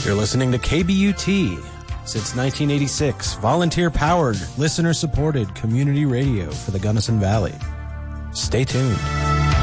You're listening to KBUT. Since 1986, volunteer-powered, listener-supported community radio for the Gunnison Valley. Stay tuned.